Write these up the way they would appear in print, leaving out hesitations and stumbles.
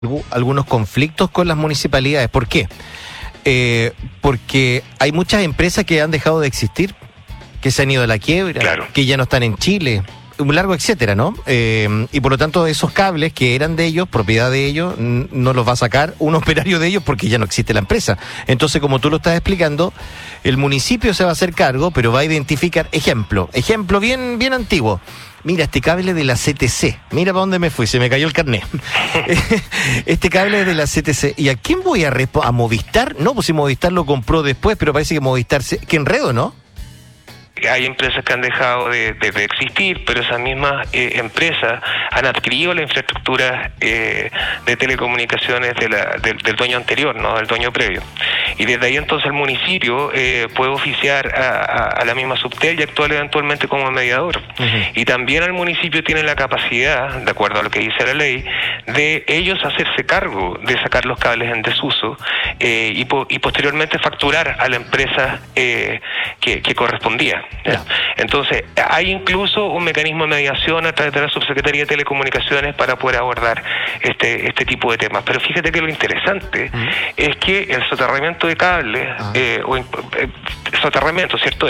algunos conflictos con las municipalidades. ¿Por qué? Porque hay muchas empresas que han dejado de existir, que se han ido a la quiebra, Claro. que ya no están en Chile, un largo etcétera, ¿no? Y por lo tanto esos cables que eran de ellos, propiedad de ellos, no los va a sacar un operario de ellos porque ya no existe la empresa. Entonces, como tú lo estás explicando, el municipio se va a hacer cargo, pero va a identificar, ejemplo bien antiguo. Mira, este cable de la CTC, mira para dónde me fui, se me cayó el carnet. Este cable es de la CTC. ¿Y a quién voy a Movistar? No, pues si Movistar lo compró después, pero parece que Movistar, qué enredo, ¿no? Hay empresas que han dejado de existir, pero esas mismas empresas han adquirido la infraestructura de telecomunicaciones del dueño anterior, ¿no? Del dueño previo. Y desde ahí entonces el municipio puede oficiar a la misma Subtel y actuar eventualmente como mediador. Uh-huh. Y también el municipio tiene la capacidad, de acuerdo a lo que dice la ley, de ellos hacerse cargo de sacar los cables en desuso y posteriormente facturar a la empresa que correspondía. ¿Ya? Entonces, hay incluso un mecanismo de mediación a través de la Subsecretaría de Telecomunicaciones para poder abordar este tipo de temas. Pero fíjate que lo interesante es que el soterramiento de cables, soterramiento, ¿cierto?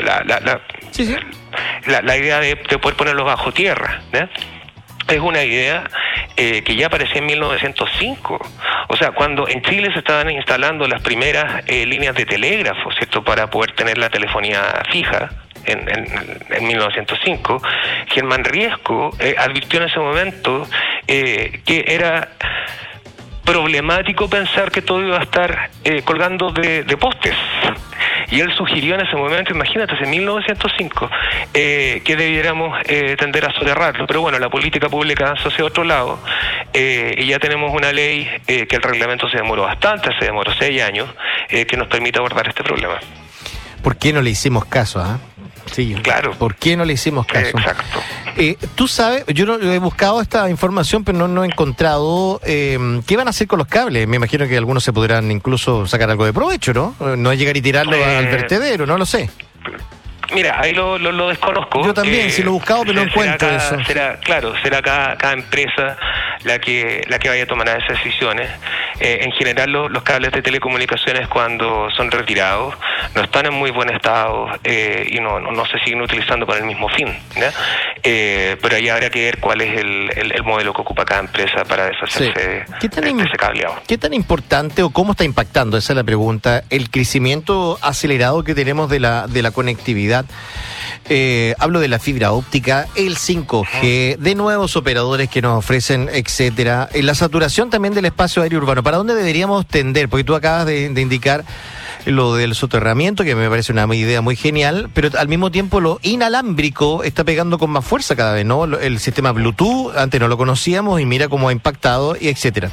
La idea de poder ponerlos bajo tierra, ¿ya? Es una idea que ya aparecía en 1905. O sea, cuando en Chile se estaban instalando las primeras líneas de telégrafo, ¿cierto?, para poder tener la telefonía fija, en 1905, Germán Riesco advirtió en ese momento que era problemático pensar que todo iba a estar colgando de postes. Y él sugirió en ese momento, imagínate, en 1905, que debiéramos tender a soterrarlo. Pero bueno, la política pública avanzó hacia otro lado, y ya tenemos una ley que el reglamento se demoró 6 años, que nos permite abordar este problema. ¿Por qué no le hicimos caso, Sí, claro. ¿Por qué no le hicimos caso? Exacto. Tú sabes, yo no he buscado esta información, pero no he encontrado qué van a hacer con los cables. Me imagino que algunos se podrán incluso sacar algo de provecho, ¿no? No es llegar y tirarlo al vertedero, no lo sé. Mira, ahí lo desconozco. Yo también, si lo he buscado, pero no encuentro eso. Será cada empresa la que vaya a tomar esas decisiones. En general, los cables de telecomunicaciones, cuando son retirados, no están en muy buen estado y no se siguen utilizando con el mismo fin, ¿ya? Pero ahí habrá que ver cuál es el modelo que ocupa cada empresa para deshacerse de ese cableado. ¿Qué tan importante o cómo está impactando, esa es la pregunta, el crecimiento acelerado que tenemos de la conectividad? Hablo de la fibra óptica, el 5G, de nuevos operadores que nos ofrecen, etcétera. La saturación también del espacio aéreo urbano. ¿Para dónde deberíamos tender? Porque tú acabas de indicar lo del soterramiento, que me parece una idea muy genial, pero al mismo tiempo lo inalámbrico está pegando con más fuerza cada vez, ¿no? El sistema Bluetooth, antes no lo conocíamos y mira cómo ha impactado, y etcétera.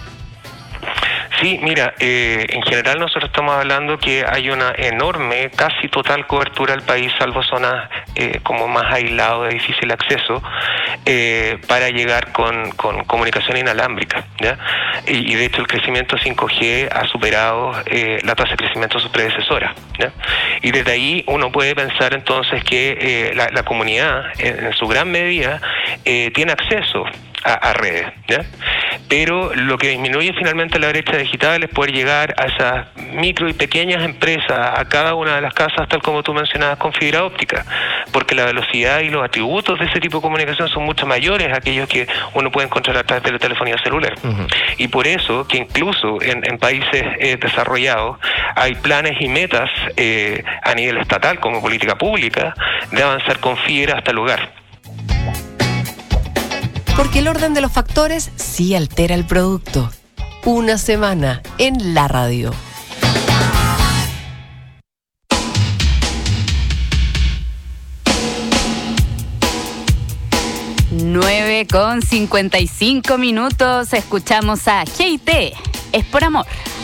Sí, mira, en general nosotros estamos hablando que hay una enorme, casi total cobertura del país, salvo zonas como más aisladas de difícil acceso, para llegar con comunicación inalámbrica, ¿ya? Y de hecho el crecimiento 5G ha superado la tasa de crecimiento de su predecesora, ¿ya? Y desde ahí uno puede pensar entonces que la comunidad, en su gran medida, tiene acceso a redes, ¿ya? Pero lo que disminuye finalmente la brecha digital es poder llegar a esas micro y pequeñas empresas, a cada una de las casas, tal como tú mencionabas, con fibra óptica, porque la velocidad y los atributos de ese tipo de comunicación son mucho mayores a aquellos que uno puede encontrar a través de la telefonía celular. Uh-huh. Y por eso que incluso en países desarrollados hay planes y metas a nivel estatal como política pública de avanzar con fibra hasta el hogar. Porque el orden de los factores sí altera el producto. Una semana en la radio. 9:55. Escuchamos a GT. Es por amor.